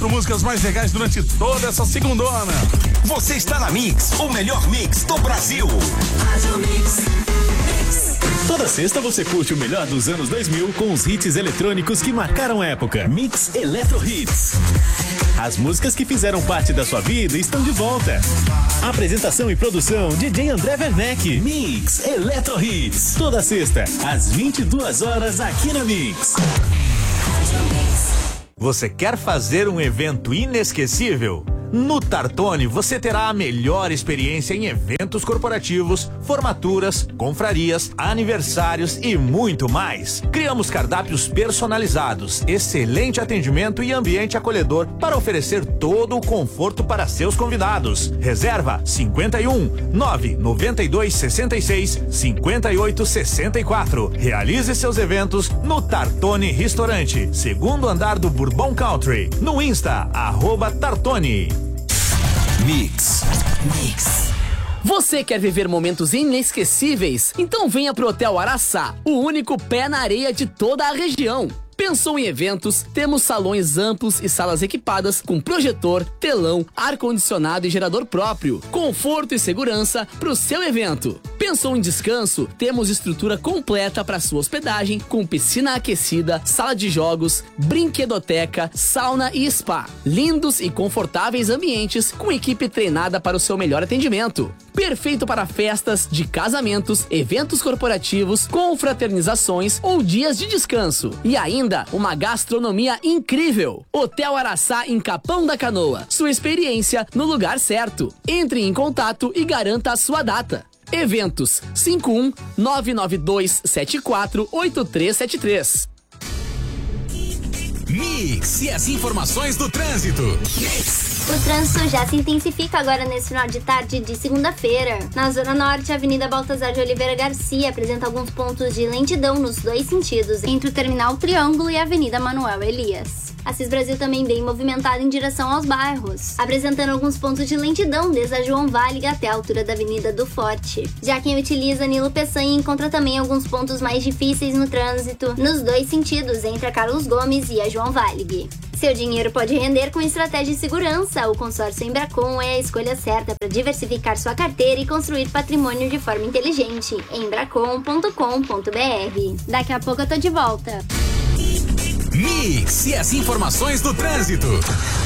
4 músicas mais legais durante toda essa segundona. Você está na Mix, o melhor mix do Brasil. Toda sexta você curte o melhor dos anos 2000 com os hits eletrônicos que marcaram a época. Mix Eletro Hits. As músicas que fizeram parte da sua vida estão de volta. Apresentação e produção DJ André Werneck. Mix Eletro Hits. Toda sexta, às 22 horas aqui na Mix. Você quer fazer um evento inesquecível? No Tartone você terá a melhor experiência em eventos corporativos, formaturas, confrarias, aniversários e muito mais. Criamos cardápios personalizados, excelente atendimento e ambiente acolhedor para oferecer todo o conforto para seus convidados. Reserva 51 992 66 58 64. Realize seus eventos no Tartone Restaurante, segundo andar do Bourbon Country. No Insta, @Tartone. Mix. Você quer viver momentos inesquecíveis? Então venha pro Hotel Araçá, o único pé na areia de toda a região. Pensou em eventos? Temos salões amplos e salas equipadas com projetor, telão, ar-condicionado e gerador próprio. Conforto e segurança para o seu evento. Pensou em descanso? Temos estrutura completa para sua hospedagem, com piscina aquecida, sala de jogos, brinquedoteca, sauna e spa. Lindos e confortáveis ambientes com equipe treinada para o seu melhor atendimento. Perfeito para festas de casamentos, eventos corporativos, confraternizações ou dias de descanso. E ainda uma gastronomia incrível. Hotel Araçá em Capão da Canoa. Sua experiência no lugar certo. Entre em contato e garanta a sua data. Eventos 51 992 74 8373. Mix e as informações do trânsito. O trânsito já se intensifica agora nesse final de tarde de segunda-feira. Na Zona Norte, a Avenida Baltazar de Oliveira Garcia apresenta alguns pontos de lentidão nos dois sentidos, entre o Terminal Triângulo e a Avenida Manuel Elias. Assis Brasil também bem movimentado em direção aos bairros, apresentando alguns pontos de lentidão desde a João Vale até a altura da Avenida do Forte. Já quem utiliza Nilo Peçanha encontra também alguns pontos mais difíceis no trânsito, nos dois sentidos, entre a Carlos Gomes e a João Valig. Seu dinheiro pode render com estratégia de segurança. O consórcio Embracon é a escolha certa para diversificar sua carteira e construir patrimônio de forma inteligente. Embracon.com.br. Daqui a pouco eu tô de volta. Mix e as informações do trânsito.